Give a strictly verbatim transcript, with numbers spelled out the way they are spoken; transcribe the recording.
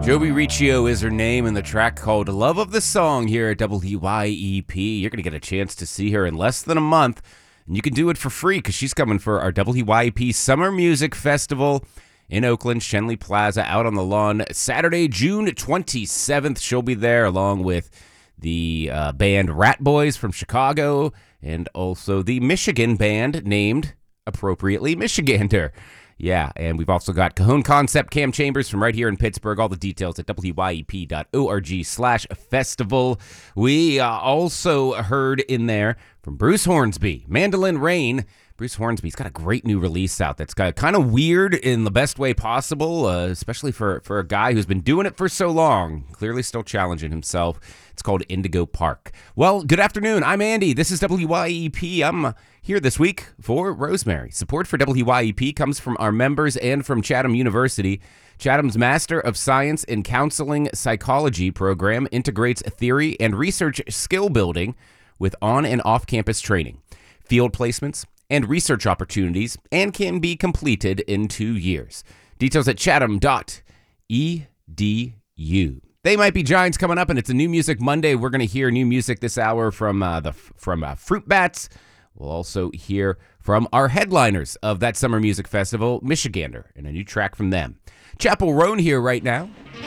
Joby Riccio is her name, and the track called Love of the Song here at W Y E P. You're going to get a chance to see her in less than a month, and you can do it for free because she's coming for our W Y E P Summer Music Festival in Oakland, Schenley Plaza, out on the lawn, Saturday, June twenty-seventh. She'll be there along with the uh, band Rat Boys from Chicago and also the Michigan band named, appropriately, Michigander. Yeah, and we've also got Cajon Concept, Cam Chambers from right here in Pittsburgh. All the details at W Y E P dot org slash festival. We uh, also heard in there from Bruce Hornsby, Mandolin Rain. Bruce Hornsby's got a great new release out that's got kind of weird in the best way possible, uh, especially for, for a guy who's been doing it for so long, clearly still challenging himself. It's called Indigo Park. Well, good afternoon. I'm Andy. This is W Y E P. I'm uh, here this week for Rosemary. Support for W Y E P comes from our members and from Chatham University. Chatham's Master of Science in Counseling Psychology program integrates theory and research skill building with on- and off-campus training, field placements, and research opportunities, and can be completed in two years. Details at chatham dot e d u. They Might Be Giants coming up, and it's a New Music Monday. We're going to hear new music this hour from uh, the from uh, Fruit Bats. We'll also hear from our headliners of that Summer Music Festival, Michigander, and a new track from them. Chapel Roan here right now.